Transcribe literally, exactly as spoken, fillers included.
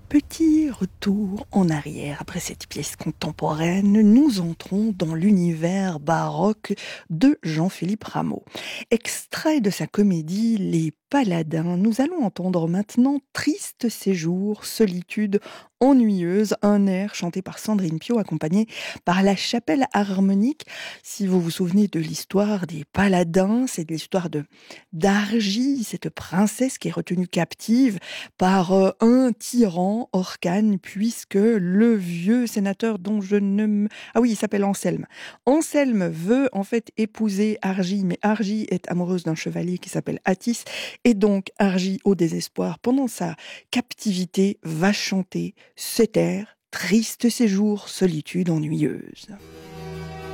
Petit retour en arrière. Après cette pièce contemporaine, nous entrons dans l'univers baroque de Jean-Philippe Rameau. Extrait de sa comédie Les Paladins, nous allons entendre maintenant Triste séjour, solitude ennuyeuse, un air chanté par Sandrine Piau accompagné par la chapelle harmonique. Si vous vous souvenez de l'histoire des Paladins, c'est de l'histoire de d'Argie, cette princesse qui est retenue captive par euh, un tyran, Orcane, puisque le vieux sénateur dont je ne me... Ah oui, il s'appelle Anselme. Anselme veut en fait épouser Argie, mais Argie est amoureuse d'un chevalier qui s'appelle Attis, et donc Argie, au désespoir, pendant sa captivité, va chanter cet air, triste séjour, solitude ennuyeuse.